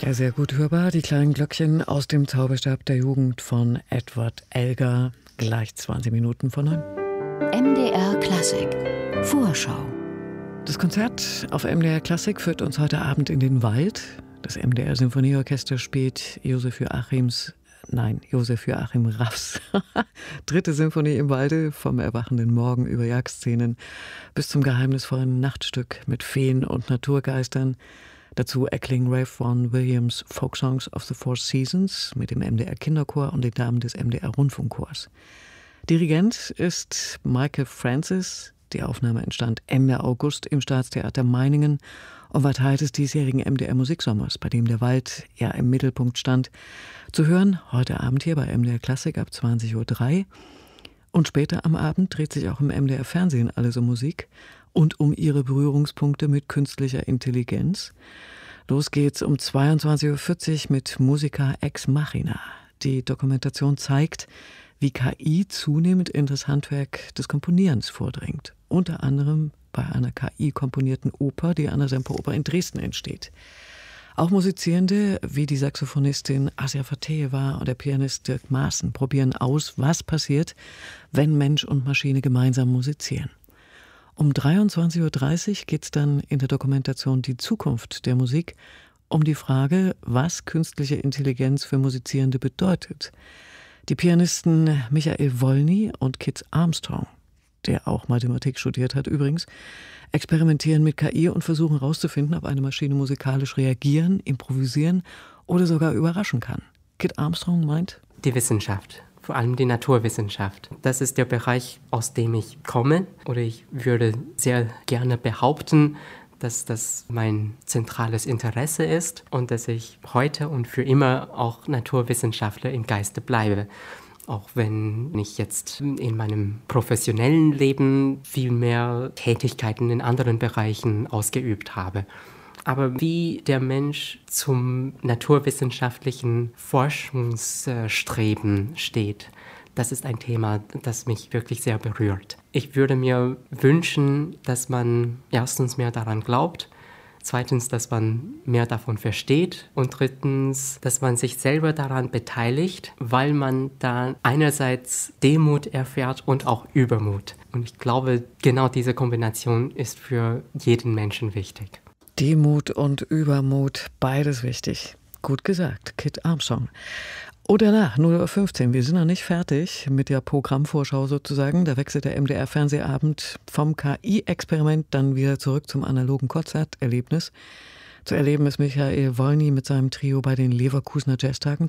Ja, sehr gut hörbar. Die kleinen Glöckchen aus dem Zauberstab der Jugend von Edward Elgar. Gleich 20 Minuten von 9. MDR Klassik Vorschau. Das Konzert auf MDR Klassik führt uns heute Abend in den Wald. Das MDR Sinfonieorchester spielt Josef Joachim Raffs dritte Sinfonie im Walde, vom erwachenden Morgen über Jagdszenen bis zum geheimnisvollen Nachtstück mit Feen und Naturgeistern. Dazu erklingen Ralph Vaughan Williams Folksongs of the Four Seasons mit dem MDR Kinderchor und den Damen des MDR Rundfunkchors. Dirigent ist Michael Francis. Die Aufnahme entstand Ende August im Staatstheater Meiningen und war Teil des diesjährigen MDR Musiksommers, bei dem der Wald ja im Mittelpunkt stand. Zu hören heute Abend hier bei MDR Klassik ab 20:03 Uhr. Und später am Abend dreht sich auch im MDR Fernsehen alles um Musik und um ihre Berührungspunkte mit künstlicher Intelligenz. Los geht's um 22:40 Uhr mit Musica Ex Machina. Die Dokumentation zeigt, wie KI zunehmend in das Handwerk des Komponierens vordringt. Unter anderem bei einer KI-komponierten Oper, die an der Semperoper in Dresden entsteht. Auch Musizierende wie die Saxophonistin Asia Fateheva und der Pianist Dirk Maaßen probieren aus, was passiert, wenn Mensch und Maschine gemeinsam musizieren. Um 23:30 Uhr geht es dann in der Dokumentation Die Zukunft der Musik um die Frage, was künstliche Intelligenz für Musizierende bedeutet. Die Pianisten Michael Wolny und Kit Armstrong, der auch Mathematik studiert hat übrigens, experimentieren mit KI und versuchen herauszufinden, ob eine Maschine musikalisch reagieren, improvisieren oder sogar überraschen kann. Kit Armstrong meint: Die Wissenschaft, vor allem die Naturwissenschaft. Das ist der Bereich, aus dem ich komme. Oder ich würde sehr gerne behaupten, dass das mein zentrales Interesse ist und dass ich heute und für immer auch Naturwissenschaftler im Geiste bleibe. Auch wenn ich jetzt in meinem professionellen Leben viel mehr Tätigkeiten in anderen Bereichen ausgeübt habe. Aber wie der Mensch zum naturwissenschaftlichen Forschungsstreben steht, das ist ein Thema, das mich wirklich sehr berührt. Ich würde mir wünschen, dass man erstens mehr daran glaubt, zweitens, dass man mehr davon versteht und drittens, dass man sich selber daran beteiligt, weil man da einerseits Demut erfährt und auch Übermut. Und ich glaube, genau diese Kombination ist für jeden Menschen wichtig. Demut und Übermut, beides wichtig. Gut gesagt, Kit Armstrong. Oder nach 0:15 Uhr. Wir sind noch nicht fertig mit der Programmvorschau sozusagen. Da wechselt der MDR-Fernsehabend vom KI-Experiment dann wieder zurück zum analogen Konzerterlebnis. Zu erleben ist Michael Wolny mit seinem Trio bei den Leverkusener Jazztagen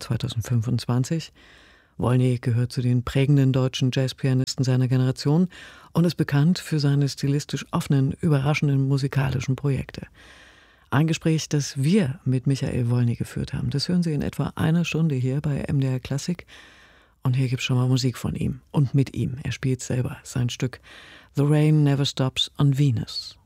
2025. Wolny gehört zu den prägenden deutschen Jazzpianisten seiner Generation und ist bekannt für seine stilistisch offenen, überraschenden musikalischen Projekte. Ein Gespräch, das wir mit Michael Wolny geführt haben, das hören Sie in etwa einer Stunde hier bei MDR Klassik. Und hier gibt es schon mal Musik von ihm und mit ihm. Er spielt selber sein Stück The Rain Never Stops on Venus.